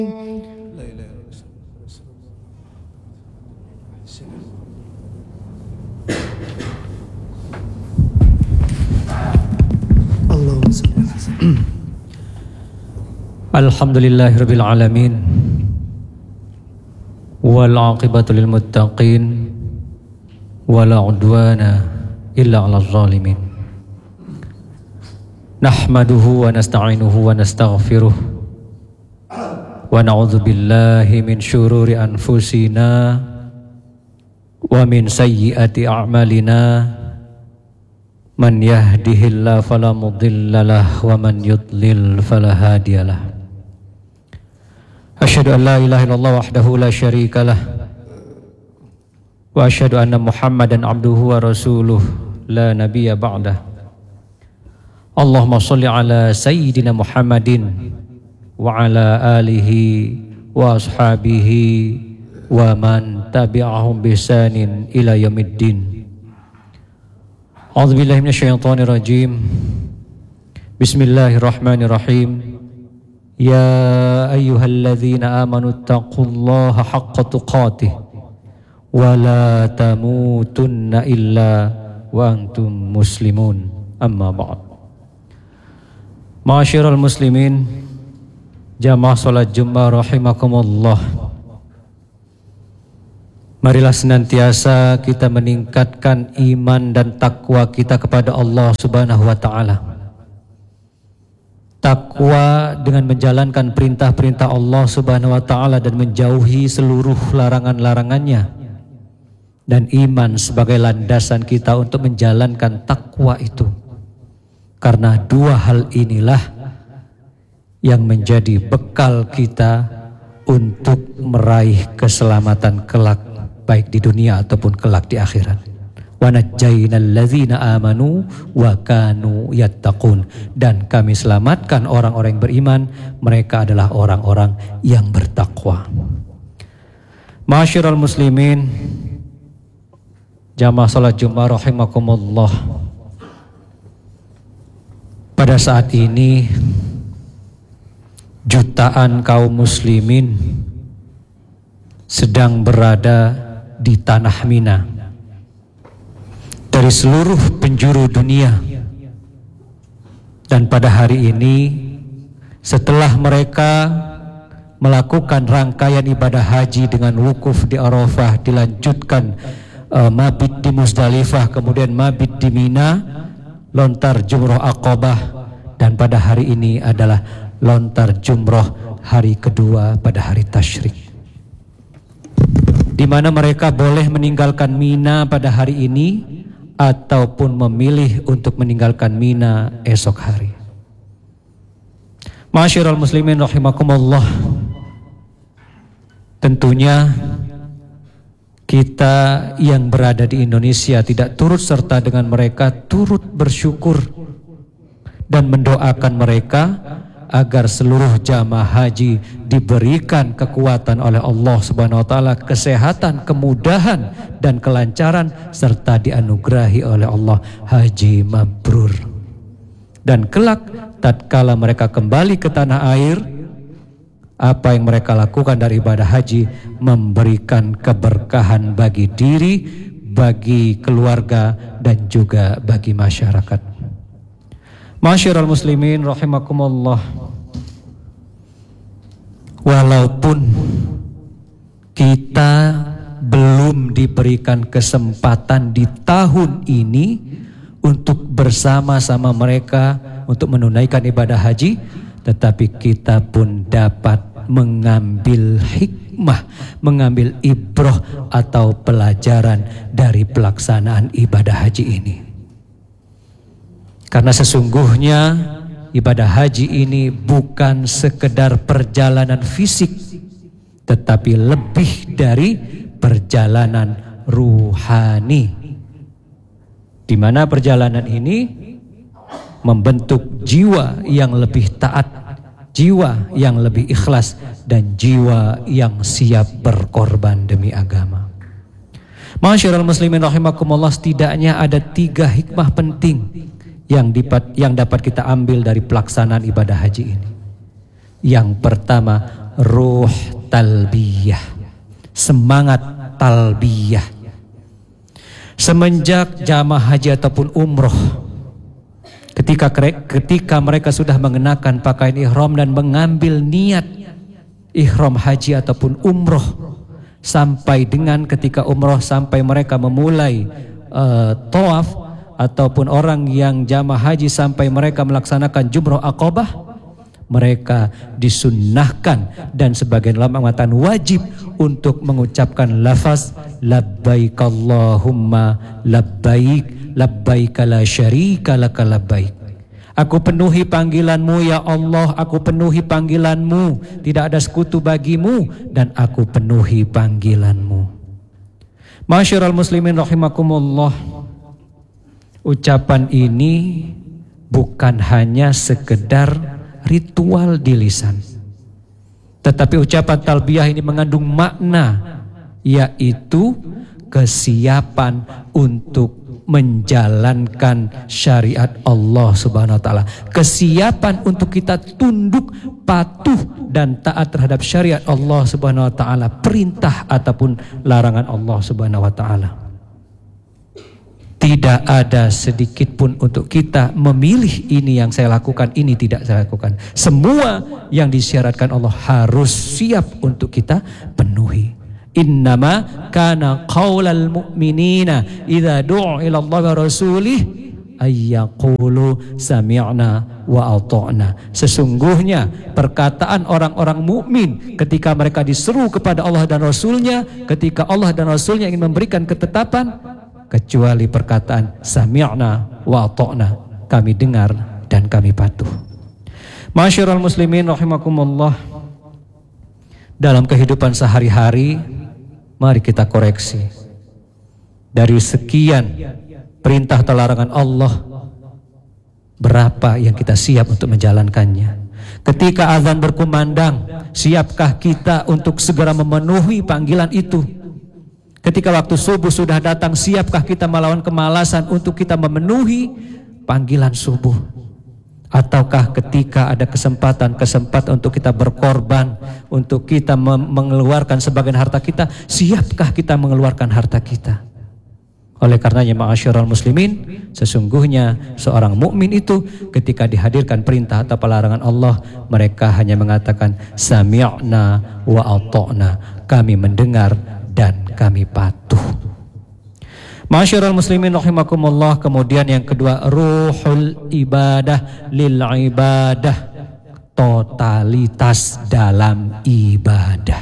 Alhamdulillahirabbil alamin wal 'aqibatu lil muttaqin wala 'udwana illa 'alal zalimin. Nahmaduhu wa nasta'inuhu wa nastaghfiruh wa na'udzu billahi min syururi anfusina wa min sayyiati a'malina. Man yahdihillahu fala mudhillalah wa man yudlil fala hadiyalah. Asyhadu an la ilaha illallah wahdahu la syarikalah wa asyhadu anna Muhammadan abduhu wa rasuluh la nabiyya ba'dah. Allahumma shalli ala sayyidina Muhammadin wa ala alihi wa ashabihi wa man tabi'ahum bi ihsanin ila yaumiddin. A'udzubillahi minasyaitonir rajim. Bismillahirrahmanirrahim. Ya ayyuhalladzina amanu taqullaha haqqa tuqatih wa la tamutunna illa wa antum muslimun. Amma ba'd. Ma'asyiral muslimin, jamaah salat Jumat rahimakumullah. Marilah senantiasa kita meningkatkan iman dan takwa kita kepada Allah Subhanahu wa taala. Takwa dengan menjalankan perintah-perintah Allah Subhanahu wa taala dan menjauhi seluruh larangan-larangannya. Dan iman sebagai landasan kita untuk menjalankan takwa itu. Karena dua hal inilah yang menjadi bekal kita untuk meraih keselamatan kelak, baik di dunia ataupun kelak di akhirat. Wa najjaynal ladzina amanu wa kanu yattaqun, dan kami selamatkan orang-orang yang beriman, mereka adalah orang-orang yang bertakwa. Ma'asyiral muslimin, jamaah salat Jumat rahimakumullah. Pada saat ini jutaan kaum muslimin sedang berada di tanah Mina dari seluruh penjuru dunia. Dan pada hari ini, setelah mereka melakukan rangkaian ibadah haji dengan wukuf di Arafah, dilanjutkan mabit di Muzdalifah, kemudian mabit di Mina, lontar jumroh Aqabah, dan pada hari ini adalah lontar jumroh hari kedua pada hari tasyrik, di mana mereka boleh meninggalkan Mina pada hari ini ataupun memilih untuk meninggalkan Mina esok hari. Ma'asyiral muslimin rahimakumullah, tentunya kita yang berada di Indonesia tidak turut serta dengan mereka, turut bersyukur dan mendoakan mereka agar seluruh jamaah haji diberikan kekuatan oleh Allah Subhanahu wa taala, kesehatan, kemudahan dan kelancaran, serta dianugerahi oleh Allah haji mabrur. Dan kelak tatkala mereka kembali ke tanah air, apa yang mereka lakukan dari ibadah haji memberikan keberkahan bagi diri, bagi keluarga, dan juga bagi masyarakat. Ma'asyiral muslimin rahimakumullah, walaupun kita belum diberikan kesempatan di tahun ini untuk bersama-sama mereka untuk menunaikan ibadah haji, tetapi kita pun dapat mengambil hikmah, mengambil ibrah atau pelajaran dari pelaksanaan ibadah haji ini. Karena sesungguhnya ibadah haji ini bukan sekedar perjalanan fisik, tetapi lebih dari perjalanan ruhani, di mana perjalanan ini membentuk jiwa yang lebih taat, jiwa yang lebih ikhlas, dan jiwa yang siap berkorban demi agama. Ma'asyiral muslimin rahimakumullah, setidaknya ada 3 hikmah penting yang dapat kita ambil dari pelaksanaan ibadah haji ini. Yang pertama, ruh talbiyah, semangat talbiyah. Semenjak jamaah haji ataupun umroh, ketika mereka sudah mengenakan pakaian ihram dan mengambil niat ihram haji ataupun umroh, sampai dengan ketika umroh sampai mereka memulai tawaf, ataupun orang yang jamaah haji sampai mereka melaksanakan jumrah aqabah, mereka disunnahkan dan sebagian ulama mengatakan wajib untuk mengucapkan lafaz labbaik Allahumma labbaik labbaik la syarika laka labbaik. Aku penuhi panggilanmu ya Allah, aku penuhi panggilanmu, tidak ada sekutu bagimu, dan aku penuhi panggilanmu. Masyiral muslimin rahimakumullah, ucapan ini bukan hanya sekedar ritual di lisan, tetapi ucapan talbiyah ini mengandung makna, yaitu kesiapan untuk menjalankan syariat Allah Subhanahu wa taala, kesiapan untuk kita tunduk, patuh dan taat terhadap syariat Allah Subhanahu wa taala, perintah ataupun larangan Allah Subhanahu wa taala. Tidak ada sedikit pun untuk kita memilih ini yang saya lakukan, ini tidak saya lakukan. Semua yang disyaratkan Allah harus siap untuk kita penuhi. Innama kana qaulal mu'minina idza du'u ila Allah wa rasulih ayyaqulu sami'na wa ata'na. Sesungguhnya perkataan orang-orang mukmin ketika mereka diseru kepada Allah dan Rasulnya, ketika Allah dan Rasulnya ingin memberikan ketetapan, kecuali perkataan sami'na wa ata'na, kami dengar dan kami patuh. Masyiral muslimin rahimakumullah, dalam kehidupan sehari-hari mari kita koreksi. Dari sekian perintah atau larangan Allah, berapa yang kita siap untuk menjalankannya? Ketika azan berkumandang, siapkah kita untuk segera memenuhi panggilan itu? Ketika waktu subuh sudah datang, siapkah kita melawan kemalasan untuk kita memenuhi panggilan subuh? Ataukah ketika ada kesempatan untuk kita berkorban, untuk kita mengeluarkan sebagian harta kita, siapkah kita mengeluarkan harta kita? Oleh karenanya ma'asyiral muslimin, sesungguhnya seorang mukmin itu ketika dihadirkan perintah atau larangan Allah, mereka hanya mengatakan sami'na wa ata'na, kami mendengar dan kami patuh. Masyiral muslimin rahimakumullah, kemudian yang kedua, ruhul ibadah lil ibadah, totalitas dalam ibadah.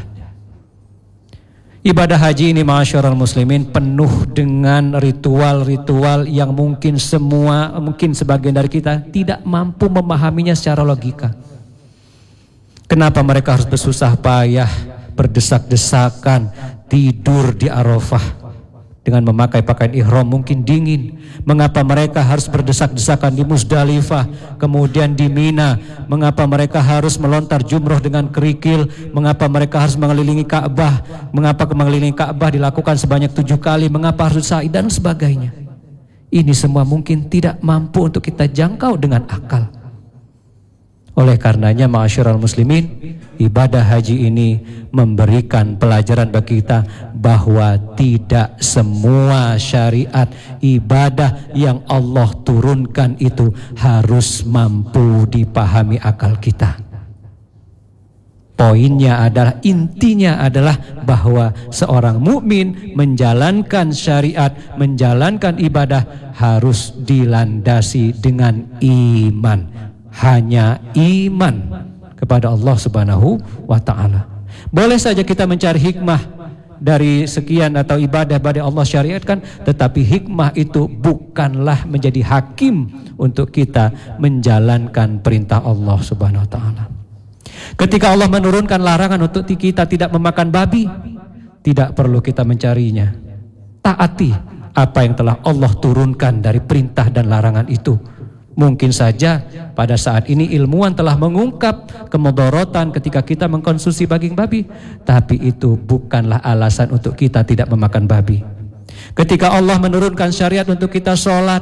Ibadah haji ini masyiral muslimin penuh dengan ritual-ritual yang mungkin sebagian dari kita tidak mampu memahaminya secara logika. Kenapa mereka harus bersusah payah, berdesak-desakan, tidur di Arafah dengan memakai pakaian ihram mungkin dingin? Mengapa mereka harus berdesak-desakan di Musdalifah, kemudian di Mina? Mengapa mereka harus melontar jumroh dengan kerikil? Mengapa mereka harus mengelilingi Ka'bah? Mengapa mengelilingi Ka'bah dilakukan sebanyak 7 kali? Mengapa harus sa'i dan sebagainya? Ini semua mungkin tidak mampu untuk kita jangkau dengan akal. Oleh karenanya ma'asyiral muslimin, ibadah haji ini memberikan pelajaran bagi kita bahwa tidak semua syariat ibadah yang Allah turunkan itu harus mampu dipahami akal kita. Poinnya adalah, intinya adalah bahwa seorang mukmin menjalankan syariat, menjalankan ibadah harus dilandasi dengan iman. Hanya iman kepada Allah Subhanahu wa ta'ala. Boleh saja kita mencari hikmah dari sekian atau ibadah-ibadah Allah syariatkan, tetapi hikmah itu bukanlah menjadi hakim untuk kita menjalankan perintah Allah Subhanahu wa ta'ala. Ketika Allah menurunkan larangan untuk kita tidak memakan babi, tidak perlu kita mencarinya. Taati apa yang telah Allah turunkan dari perintah dan larangan itu. Mungkin saja pada saat ini ilmuwan telah mengungkap kemudaratan ketika kita mengkonsumsi daging babi, tapi itu bukanlah alasan untuk kita tidak memakan babi. Ketika Allah menurunkan syariat untuk kita sholat,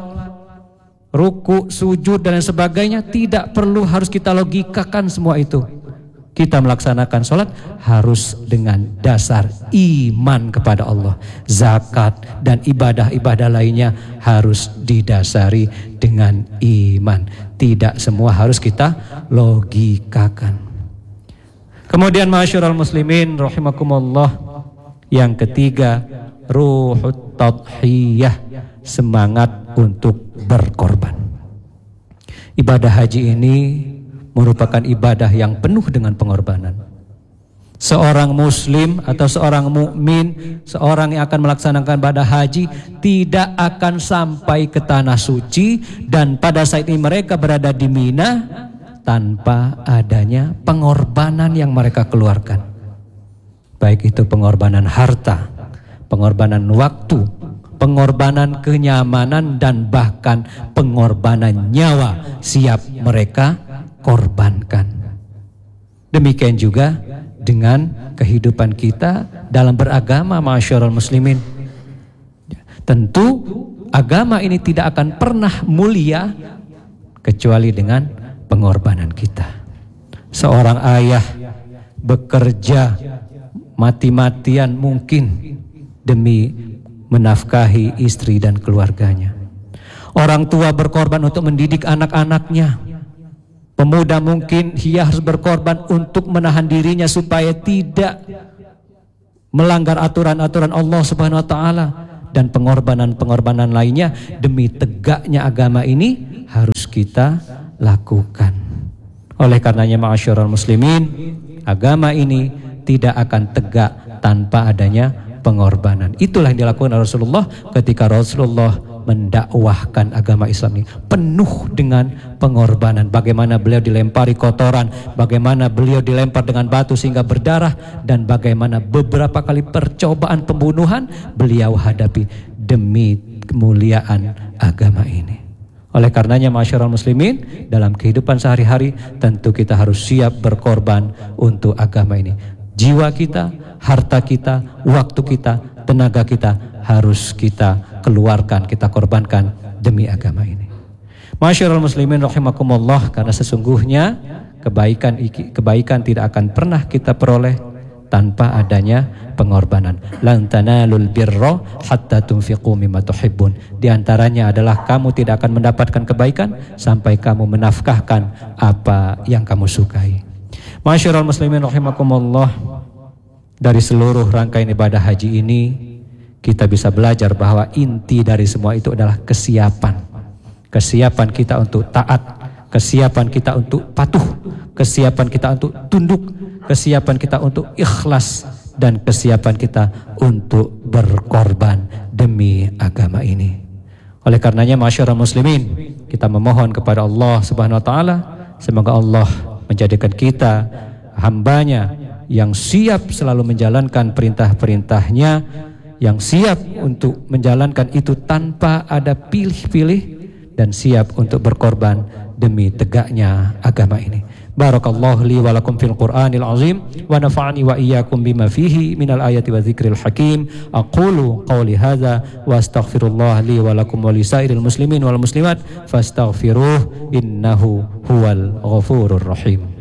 ruku, sujud dan sebagainya, tidak perlu harus kita logikakan semua itu. Kita melaksanakan sholat harus dengan dasar iman kepada Allah. Zakat dan ibadah-ibadah lainnya harus didasari dengan iman. Tidak semua harus kita logikakan. Kemudian ma'asyiral muslimin rahimakumullah, yang ketiga, ruhut tadhiyah, semangat untuk berkorban. Ibadah haji ini merupakan ibadah yang penuh dengan pengorbanan. Seorang muslim atau seorang mukmin, seorang yang akan melaksanakan ibadah haji tidak akan sampai ke tanah suci dan pada saat ini mereka berada di Mina tanpa adanya pengorbanan yang mereka keluarkan. Baik itu pengorbanan harta, pengorbanan waktu, pengorbanan kenyamanan, dan bahkan pengorbanan nyawa siap mereka korbankan. Demikian juga dengan kehidupan kita dalam beragama, ma'asyiral muslimin. Tentu agama ini tidak akan pernah mulia kecuali dengan pengorbanan kita. Seorang ayah bekerja mati-matian mungkin demi menafkahi istri dan keluarganya. Orang tua berkorban untuk mendidik anak-anaknya. Pemuda mungkin ia harus berkorban untuk menahan dirinya supaya tidak melanggar aturan-aturan Allah Subhanahu wa taala, dan pengorbanan-pengorbanan lainnya demi tegaknya agama ini harus kita lakukan. Oleh karenanya ma'asyiral muslimin, agama ini tidak akan tegak tanpa adanya pengorbanan. Itulah yang dilakukan Rasulullah ketika Rasulullah mendakwahkan agama Islam ini penuh dengan pengorbanan. Bagaimana beliau dilempari kotoran, bagaimana beliau dilempar dengan batu sehingga berdarah, dan bagaimana beberapa kali percobaan pembunuhan beliau hadapi demi kemuliaan agama ini. Oleh karenanya ma'asyiral muslimin, dalam kehidupan sehari-hari tentu kita harus siap berkorban untuk agama ini. Jiwa kita, harta kita, waktu kita, tenaga kita harus kita keluarkan, kita korbankan demi agama ini. Ma'asyiral muslimin rahimakumullah, karena sesungguhnya kebaikan tidak akan pernah kita peroleh tanpa adanya pengorbanan. Lan tanalul birra hatta tunfiqu mimma tuhibbun. Di antaranya adalah kamu tidak akan mendapatkan kebaikan sampai kamu menafkahkan apa yang kamu sukai. Ma'asyiral muslimin rahimakumullah, dari seluruh rangkaian ibadah haji ini kita bisa belajar bahwa inti dari semua itu adalah kesiapan. Kesiapan kita untuk taat, kesiapan kita untuk patuh, kesiapan kita untuk tunduk, kesiapan kita untuk ikhlas, dan kesiapan kita untuk berkorban demi agama ini. Oleh karenanya ma'asyiral muslimin, kita memohon kepada Allah Subhanahu wa taala, semoga Allah menjadikan kita hambanya yang siap selalu menjalankan perintah-perintahnya, yang siap untuk menjalankan itu tanpa ada pilih-pilih, dan siap untuk berkorban demi tegaknya agama ini. Barakallahu li wa lakum fil Qur'anil azim wa nafa'ani wa iyyakum bima fihi minal ayati wa dzikril hakim. Aqulu qawli hadza wa astaghfirullah li wa lakum wa lisairil muslimin wal muslimat fastaghfiruh innahu huwal ghafurur rahim.